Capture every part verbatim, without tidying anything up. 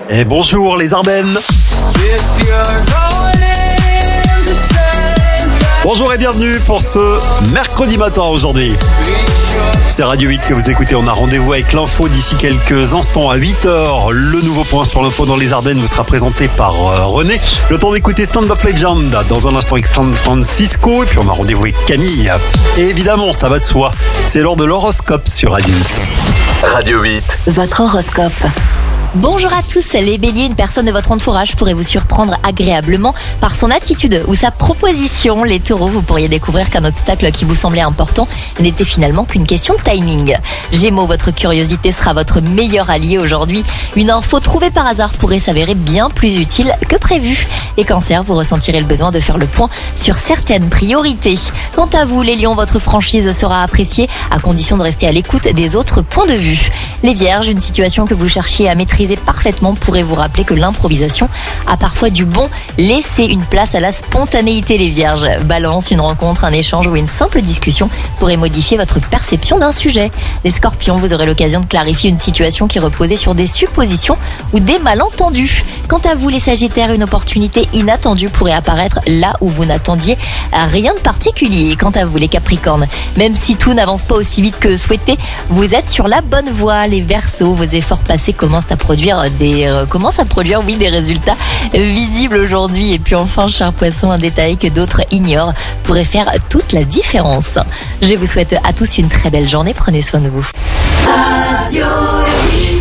Et bonjour les Ardennes. Bonjour et bienvenue pour ce mercredi matin aujourd'hui. C'est Radio huit que vous écoutez. On a rendez-vous avec l'info d'ici quelques instants à huit heures. Le nouveau point sur l'info dans les Ardennes vous sera présenté par euh, René. Le temps d'écouter Sound of Legend dans un instant avec San Francisco. Et puis on a rendez-vous avec Camille. Et évidemment, ça va de soi. C'est l'heure de l'horoscope sur Radio huit. Radio huit. Votre horoscope. Bonjour à tous, les béliers, une personne de votre entourage pourrait vous surprendre agréablement par son attitude ou sa proposition. Les taureaux, vous pourriez découvrir qu'un obstacle qui vous semblait important n'était finalement qu'une question de timing. Gémeaux, votre curiosité sera votre meilleur allié aujourd'hui. Une info trouvée par hasard pourrait s'avérer bien plus utile que prévu. Les cancers, vous ressentirez le besoin de faire le point sur certaines priorités. Quant à vous, les lions, votre franchise sera appréciée à condition de rester à l'écoute des autres points de vue. Les vierges, une situation que vous cherchiez à maîtriser parfaitement pourrait vous rappeler que l'improvisation a parfois du bon. Laissez une place à la spontanéité les vierges. Balance, une rencontre, un échange ou une simple discussion pourrait modifier votre perception d'un sujet. Les scorpions, vous aurez l'occasion de clarifier une situation qui reposait sur des suppositions ou des malentendus. Quant à vous les sagittaires, une opportunité inattendue pourrait apparaître là où vous n'attendiez rien de particulier. Quant à vous les capricornes, même si tout n'avance pas aussi vite que souhaité, vous êtes sur la bonne voie. Les verseaux, vos efforts passés commencent à produire des euh, commence à produire oui des résultats visibles aujourd'hui. Et puis enfin, cher poisson, un détail que d'autres ignorent pourrait faire toute la différence. Je vous souhaite à tous une très belle journée, prenez soin de vous. Radio huit.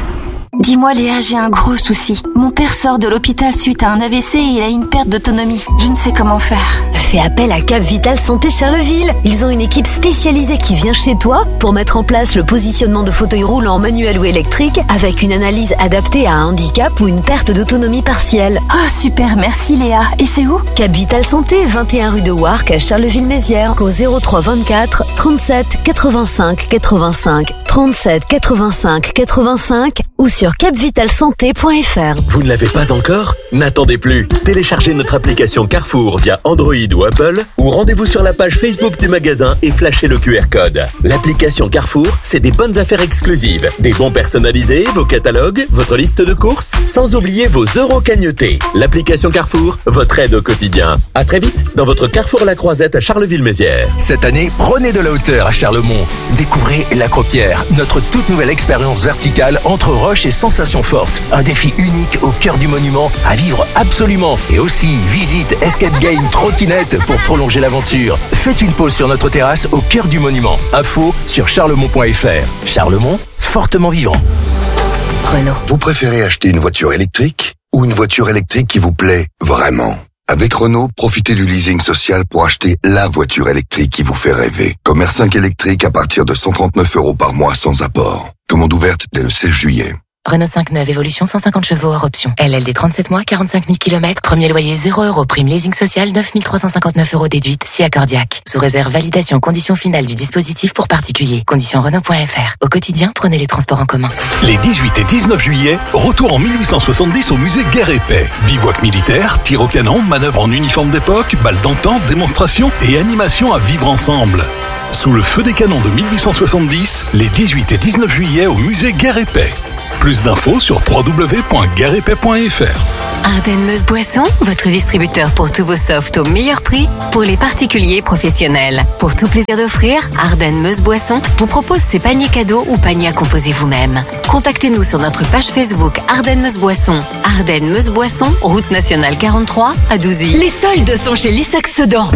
Dis-moi Léa, j'ai un gros souci. Mon père sort de l'hôpital suite à un A V C et il a une perte d'autonomie. Je ne sais comment faire. Fais appel à Cap Vital Santé Charleville. Ils ont une équipe spécialisée qui vient chez toi pour mettre en place le positionnement de fauteuil roulant manuel ou électrique avec une analyse adaptée à un handicap ou une perte d'autonomie partielle. Oh super, merci Léa. Et c'est où? Cap Vital Santé, vingt et un rue de Warcq à Charleville-Mézières, au zéro trois vingt-quatre trente-sept quatre-vingt-cinq quatre-vingt-cinq trente-sept quatre-vingt-cinq quatre-vingt-cinq ou sur cap vital santé point f r. Vous ne l'avez pas encore? N'attendez plus. Téléchargez notre application Carrefour via Android ou Apple ou rendez-vous sur la page Facebook du magasin et flashez le Q R code. L'application Carrefour, c'est des bonnes affaires exclusives, des bons personnalisés, vos catalogues, votre liste de courses, sans oublier vos euros cagnotés. L'application Carrefour, votre aide au quotidien. À très vite dans votre Carrefour La Croisette à Charleville-Mézières. Cette année, prenez de la hauteur à Charlemont. Découvrez la Cropière, notre toute nouvelle expérience verticale entre roches et sensations fortes. Un défi unique au cœur du monument à vivre absolument. Et aussi, visite, escape game, trottinette pour prolonger l'aventure. Faites une pause sur notre terrasse au cœur du monument. Info sur charlemont point f r. Charlemont, fortement vivant. Renault. Vous préférez acheter une voiture électrique ou une voiture électrique qui vous plaît vraiment? Avec Renault, profitez du leasing social pour acheter la voiture électrique qui vous fait rêver. Comme R cinq électrique à partir de cent trente-neuf euros par mois sans apport. Commande ouverte dès le seize juillet. Renault cinq neuf Évolution cent cinquante chevaux hors option. L L D trente-sept mois, quarante-cinq mille kilomètres. Premier loyer zéro euros. Prime leasing social neuf mille trois cent cinquante-neuf euros déduite si accordiaque. Sous réserve validation conditions finales du dispositif pour particuliers. Conditions Renault point f r. Au quotidien, prenez les transports en commun. Les dix-huit et dix-neuf juillet, retour en mille huit cent soixante-dix au musée Guerre et Paix. Bivouac militaire, tir au canon, manœuvres en uniforme d'époque, balles d'antan, démonstrations et animations à vivre ensemble. Sous le feu des canons de mille huit cent soixante-dix, les dix-huit et dix-neuf juillet au musée Guerre et Paix. Plus d'infos sur w w w point guerre et paix point f r. Ardennes Meuse Boisson, votre distributeur pour tous vos softs au meilleur prix pour les particuliers et professionnels. Pour tout plaisir d'offrir, Ardennes Meuse Boisson vous propose ses paniers cadeaux ou paniers à composer vous-même. Contactez-nous sur notre page Facebook Ardennes Meuse Boisson. Ardennes Meuse Boisson, route nationale quarante-trois à Douzy. Les soldes sont chez Lissac Sedan.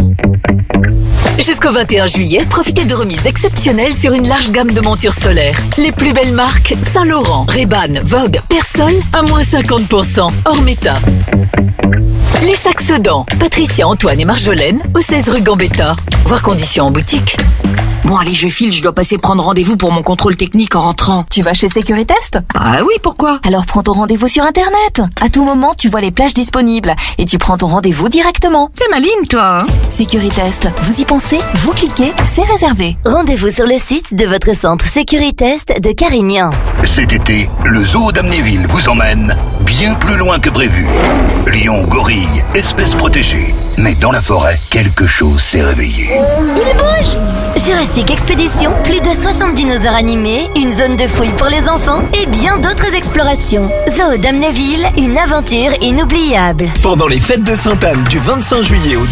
Jusqu'au vingt et un juillet, profitez de remises exceptionnelles sur une large gamme de montures solaires. Les plus belles marques, Saint-Laurent, Ray-Ban, Vogue, Persol, à moins cinquante pour cent, hors méta. Lissac Sedan, Patricia, Antoine et Marjolaine, au seize rue Gambetta. Voir conditions en boutique. Bon allez, je file, je dois passer prendre rendez-vous pour mon contrôle technique en rentrant. Tu vas chez Sécuritest? Ah oui, pourquoi? Alors prends ton rendez-vous sur Internet. À tout moment, tu vois les plages disponibles et tu prends ton rendez-vous directement. T'es maligne, toi, hein? Sécuritest, vous y pensez? Vous cliquez, c'est réservé. Rendez-vous sur le site de votre centre Sécuritest de Carignan. Cet été, le zoo d'Amnéville vous emmène bien bien plus loin que prévu. Lion, gorille, espèce protégée. Mais dans la forêt, quelque chose s'est réveillé. Il bouge! Jurassic Expédition, plus de soixante dinosaures animés, une zone de fouille pour les enfants et bien d'autres explorations. Zoo d'Amnéville, une aventure inoubliable. Pendant les fêtes de Sainte-Anne du vingt-cinq juillet au